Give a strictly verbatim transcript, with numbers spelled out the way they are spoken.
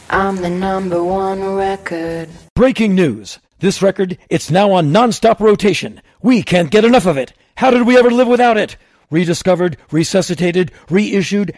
I'm the number one record. Breaking news. This record, it's now on non-stop rotation. We can't get enough of it. How did we ever live without it? Rediscovered, resuscitated, reissued,